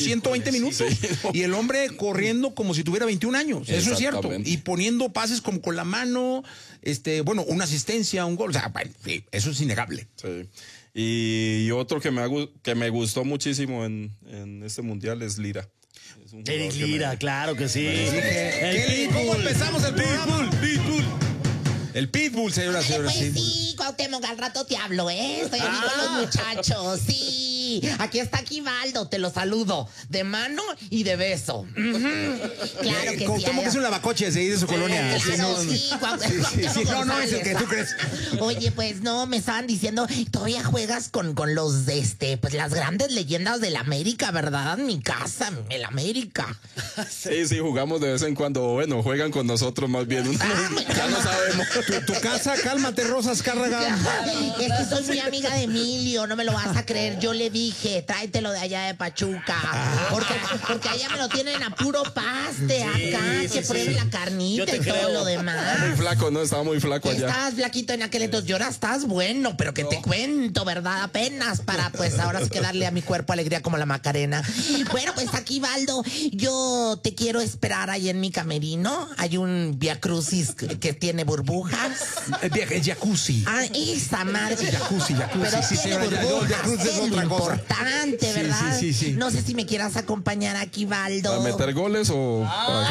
120 minutos. Sí. Y el hombre corriendo como si tuviera 21 años. Eso es cierto. Y poniendo pases como con la mano, una asistencia, un gol. O sea, bueno, sí, eso es innegable. Sí. Y otro que me gustó muchísimo en este mundial es Lira. Eric Lira, claro que sí. ¿Cómo empezamos el programa? Pitbull. El Pitbull, señoras y señores. Pues sí, Cuauhtémoc, al rato te hablo, Estoy aquí con los muchachos, sí. Aquí está Aquivaldo, te lo saludo. De mano y de beso. Claro que sí. Cuauhtémoc que es un lavacoches de ahí de su colonia. Claro, sí. No, es el que tú crees. Oye, pues no, me estaban diciendo, todavía juegas con los pues las grandes leyendas del América, ¿verdad? Mi casa, el América. Sí, jugamos de vez en cuando. Bueno, juegan con nosotros más bien. Ya no sabemos. Tu casa, cálmate, Rosas Cárraga. Es que soy muy amiga de Emilio, no me lo vas a creer. Yo le dije, tráetelo de allá de Pachuca. Porque allá me lo tienen a puro paste acá, que pruebe la carnita y todo lo demás. Estaba muy flaco, ¿no? Estaba muy flaco allá. Estabas flaquito en aquel entonces, y ahora estás bueno, pero que te cuento, ¿verdad? Apenas para, pues, ahora sí que darle a mi cuerpo alegría como la Macarena. Bueno, pues aquí, Valdo, yo te quiero esperar ahí en mi camerino. Hay un Via Crucis que tiene burbujas. El jacuzzi. Esa madre. Jacuzzi. Pero Sí, tiene señora, burbujas, jacuzzi es es lo otra cosa. importante, ¿verdad? Sí. No sé si me quieras acompañar aquí, Valdo. ¿Para meter goles o para qué?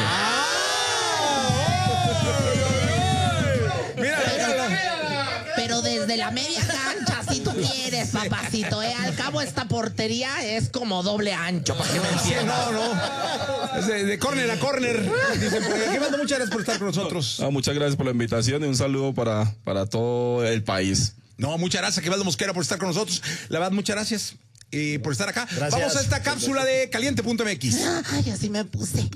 Pero desde la media cancha, si tú quieres, papacito, Al cabo, esta portería es como doble ancho, para que me entiendas. No. Es de córner a córner. Dicen, Aquivaldo, muchas gracias por estar con nosotros. Muchas gracias por la invitación y un saludo para todo el país. No, muchas gracias, Aquivaldo Mosquera, por estar con nosotros. La verdad, muchas gracias por estar acá. Gracias. Vamos a esta cápsula de caliente.mx. Ay, así me puse.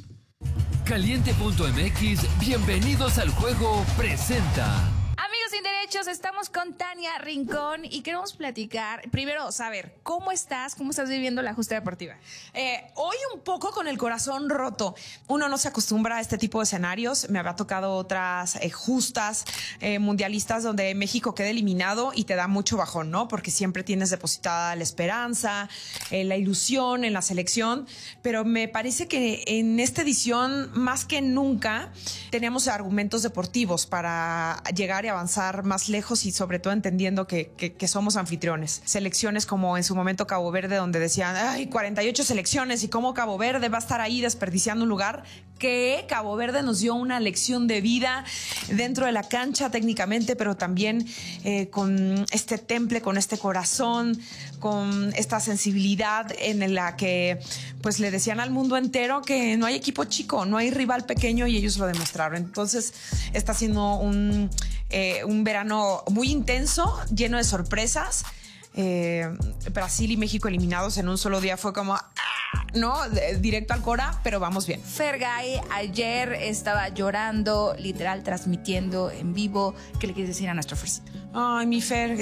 Caliente.mx, bienvenidos al juego, presenta. Amigos sin derechos, estamos con Tania Rincón y queremos platicar, primero saber, ¿cómo estás viviendo la justa deportiva? Hoy un poco con el corazón roto. Uno no se acostumbra a este tipo de escenarios. Me había tocado otras justas mundialistas donde México queda eliminado y te da mucho bajón, ¿no? Porque siempre tienes depositada la esperanza, la ilusión en la selección. Pero me parece que en esta edición, más que nunca, tenemos argumentos deportivos para llegar y avanzar más lejos y sobre todo entendiendo que somos anfitriones. Selecciones como en su momento Cabo Verde, donde decían, 48 selecciones y cómo Cabo Verde va a estar ahí desperdiciando un lugar, que Cabo Verde nos dio una lección de vida dentro de la cancha técnicamente, pero también con este temple, con este corazón, con esta sensibilidad en la que pues le decían al mundo entero que no hay equipo chico, no hay rival pequeño, y ellos lo demostraron. Entonces está siendo un verano muy intenso, lleno de sorpresas. Brasil y México eliminados en un solo día fue como directo al Cora, pero vamos bien. Fergay ayer estaba llorando, literal transmitiendo en vivo. ¿Qué le quieres decir a nuestro Fercito? Ay, mi Fer,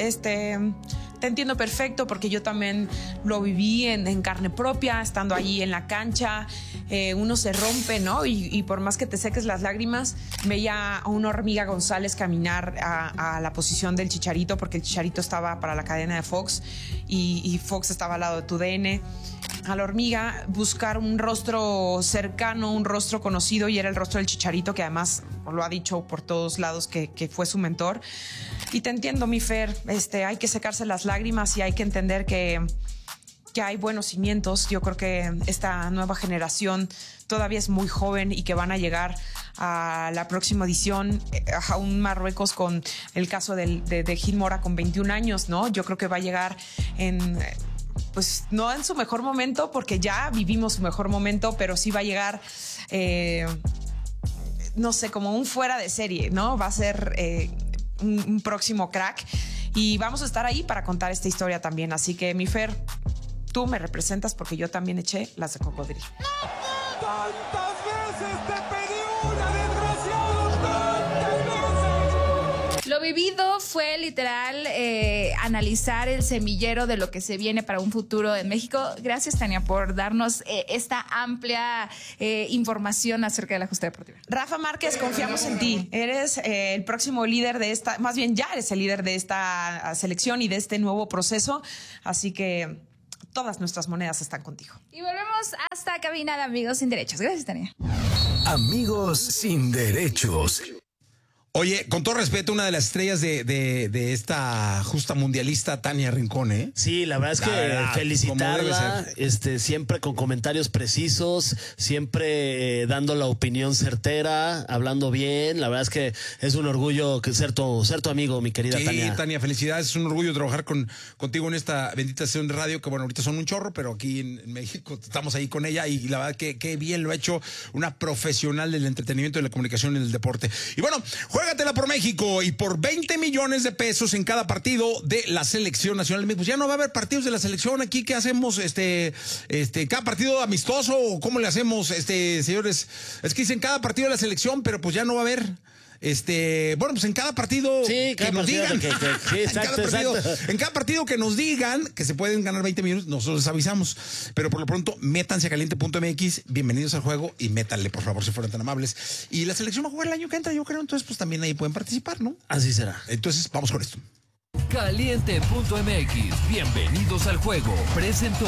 te entiendo perfecto porque yo también lo viví en carne propia, estando allí en la cancha. Uno se rompe, ¿no? Y por más que te seques las lágrimas, veía a una Hormiga González caminar a la posición del Chicharito, porque el Chicharito estaba para la cadena de Fox y Fox estaba al lado de TUDN. A la Hormiga buscar un rostro cercano, un rostro conocido, y era el rostro del Chicharito, que además lo ha dicho por todos lados que fue su mentor. Y te entiendo, mi Fer, hay que secarse las lágrimas y hay que entender que hay buenos cimientos. Yo creo que esta nueva generación todavía es muy joven y que van a llegar a la próxima edición, a un Marruecos con el caso de Gil Mora con 21 años, ¿no? Yo creo que va a llegar pues no en su mejor momento, porque ya vivimos su mejor momento, pero sí va a llegar, no sé, como un fuera de serie, ¿no? Va a ser un próximo crack y vamos a estar ahí para contar esta historia también. Así que, mi Fer, tú me representas porque yo también eché las de cocodrilo. ¡Tantas veces te pedí una, desgraciado! ¡Tantas veces! Lo vivido fue literal analizar el semillero de lo que se viene para un futuro en México. Gracias, Tania, por darnos esta amplia información acerca de la justa deportiva. Rafa Márquez, confiamos en ti. Eres el próximo líder de esta, más bien ya eres el líder de esta selección y de este nuevo proceso. Así que todas nuestras monedas están contigo. Y volvemos a la cabina de Amigos Sin Derechos. Gracias, Tania. Amigos Sin Derechos. Oye, con todo respeto, una de las estrellas de esta justa mundialista, Tania Rincón, ¿eh? Sí, la verdad es que felicitarla, siempre con comentarios precisos, siempre dando la opinión certera, hablando bien. La verdad es que es un orgullo ser tu amigo, mi querida Tania. Sí, Tania, felicidades. Es un orgullo trabajar contigo en esta bendita sesión de radio, que bueno, ahorita son un chorro, pero aquí en México estamos ahí con ella y la verdad que qué bien lo ha hecho una profesional del entretenimiento, de la comunicación y del deporte. Y bueno, juégatela por México y por 20 millones de pesos en cada partido de la selección nacional. Pues ya no va a haber partidos de la selección aquí. ¿Qué hacemos? Cada partido amistoso, o ¿cómo le hacemos, señores? Es que dicen cada partido de la selección, pero pues ya no va a haber. Bueno, pues en cada partido sí, que nos digan. Sí, exacto, en cada partido que nos digan que se pueden ganar 20 millones, nosotros les avisamos. Pero por lo pronto, métanse a caliente.mx, bienvenidos al juego y métanle, por favor, si fueran tan amables. Y la selección va a jugar el año que entra, yo creo, entonces pues también ahí pueden participar, ¿no? Así será. Entonces, vamos con esto. Caliente.mx, bienvenidos al juego, presentó.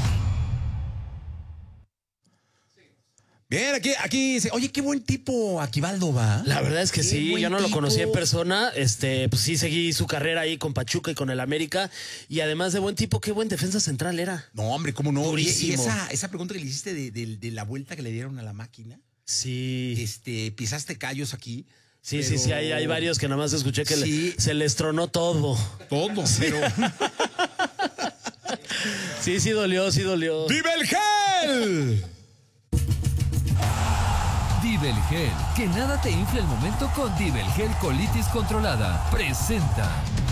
Bien, aquí dice, oye, qué buen tipo Aquivaldo, ¿va? La verdad es que qué sí, yo no lo tipo. conocí en persona, pues sí seguí su carrera ahí con Pachuca y con el América, y además de buen tipo, qué buen defensa central era. No, hombre, cómo no. Durísimo. Y esa pregunta que le hiciste de la vuelta que le dieron a la máquina. Sí. Pisaste callos aquí. Sí, pero... sí, hay varios que nada más escuché que sí. se les tronó todo. Todo, pero... Sí dolió. ¡Vive el gel! Divelgel, que nada te infle el momento con Divelgel Colitis Controlada. Presenta.